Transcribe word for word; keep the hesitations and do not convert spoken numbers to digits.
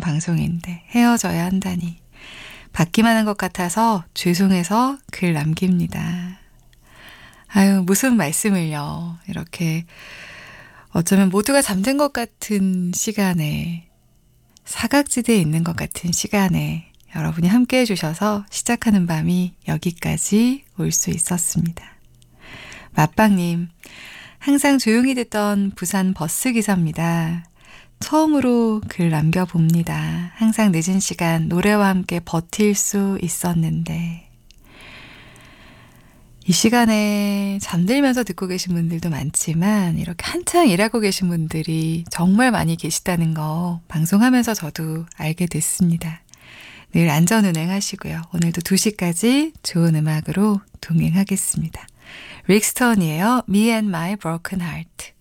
방송인데 헤어져야 한다니. 받기만 한 것 같아서 죄송해서 글 남깁니다. 아유, 무슨 말씀을요. 이렇게 어쩌면 모두가 잠든 것 같은 시간에, 사각지대에 있는 것 같은 시간에 여러분이 함께 해주셔서 시작하는 밤이 여기까지 올 수 있었습니다. 맛빵님, 항상 조용히 듣던 부산 버스 기사입니다. 처음으로 글 남겨봅니다. 항상 늦은 시간 노래와 함께 버틸 수 있었는데 이 시간에 잠들면서 듣고 계신 분들도 많지만 이렇게 한창 일하고 계신 분들이 정말 많이 계시다는 거 방송하면서 저도 알게 됐습니다. 늘 안전운행하시고요. 오늘도 두 시까지 좋은 음악으로 동행하겠습니다. 릭스턴이에요. Me and My Broken Heart.